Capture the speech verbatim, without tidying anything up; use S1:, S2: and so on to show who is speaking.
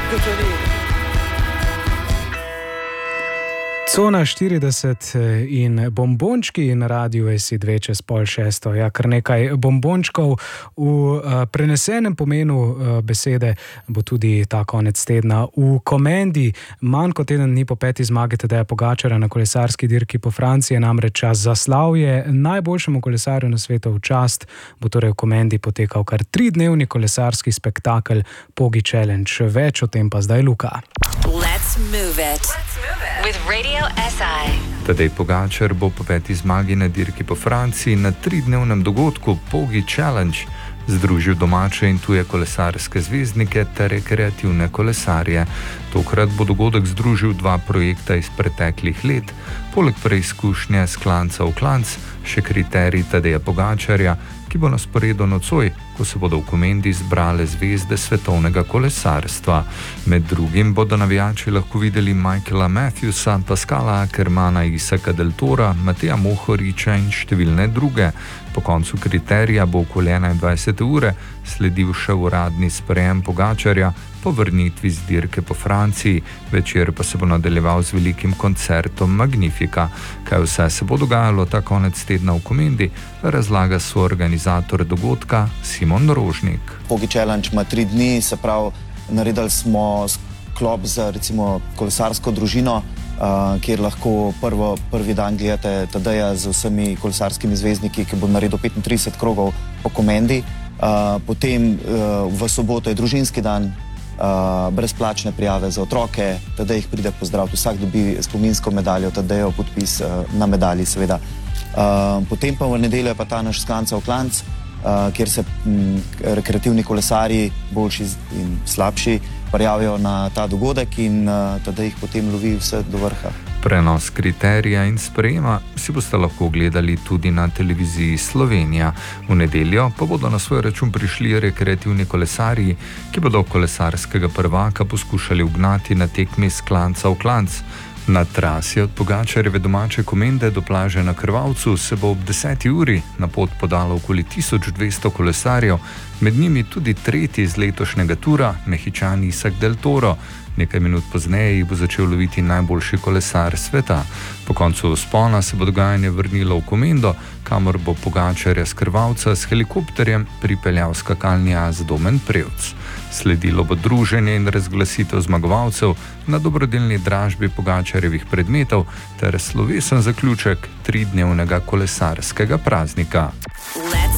S1: Cona štirideset in bombončki na radiju S I dve čez pol šesto. Ja, kar nekaj bombončkov v uh, prenesenem pomenu uh, besede bo tudi ta konec tedna v Komendi. Manj kot teden dni po peti zmagi Tadeja Pogačarja na kolesarski dirki po Franciji je namreč čas za slavje. Najboljšemu kolesarju na svetu v čast bo torej v Komendi potekal kar tridnevni kolesarski spektakel Pogi Challenge. Več o tem pa zdaj Luka.
S2: Let's move it. Let's move it. With Radio S I.
S3: Tadej Pogačar bo po peti zmagi na dirki po Franciji na tridnevnem dogodku Pogi Challenge združil domače in tuje kolesarske zvezdnike ter rekreativne kolesarje. Tokrat bo dogodek združil dva projekta iz preteklih let, poleg preizkušnje s klanca v klanc, še kriterij Tadeja Pogačarja, ki bo na sporedu nocoj, ko se bodo v Komendi zbrale zvezde svetovnega kolesarstva. Med drugim bodo navijači lahko videli Michaela Matthewsa, Pascala Ackermana, Isaka Del Tora, Mateja Mohoriča in številne druge. Po koncu kriterija bo okoli enaindvajsete ure sledil še uradni sprejem Pogačarja po vrnitvi z dirke po Franciji, večer pa se bo nadaljeval z velikim koncertom Magnifica. Kaj vse se bo dogajalo ta konec tedna v Komendi, razlaga soorganizator dogodka Simon Rožnik.
S4: Pogi Challenge ima tri dni, se pravi, naredili smo sklop za recimo kolesarsko družino, Uh, kjer lahko prvo, prvi dan gledate Tadeja z vsemi kolesarskimi zvezdniki, ki bo naredil petintrideset krogov po Komendi. Uh, potem uh, v soboto je družinski dan, uh, brezplačne prijave za otroke, Tadej jih pride pozdraviti, vsak dobi spominsko medaljo, Tadejev podpis uh, na medalji seveda. Uh, potem pa v nedeljo je pa ta naš sklanca v klanc, uh, kjer se m, rekreativni kolesarji, boljši in slabši, prijavijo na ta dogodek in uh, Tadej jih potem lovi vse do vrha.
S3: Prenos kriterija in sprejema si boste lahko gledali tudi na televiziji Slovenija. V nedeljo pa bodo na svoj račun prišli rekreativni kolesarji, ki bodo kolesarskega prvaka poskušali ugnati na tekmi s klanca v klanc. Na trasi od Pogačarjeve domače Komende do plaže na Krvavcu se bo ob deseti uri na pot podalo okoli tisoč dvesto kolesarjev, med njimi tudi tretji iz letošnjega tura, Mehičan Isak Del Toro. Nekaj minut pozneje jih bo začel loviti najboljši kolesar sveta. Po koncu vzpona se bo dogajanje vrnilo v Komendo, kamor bo Pogačarja s Krvavca s helikopterjem pripeljal skakalni as Domen Prevc. Sledilo bo druženje in razglasitev zmagovalcev na dobrodelni dražbi Pogačarjevih predmetov ter slovesen zaključek tridnevnega kolesarskega praznika.
S2: Let's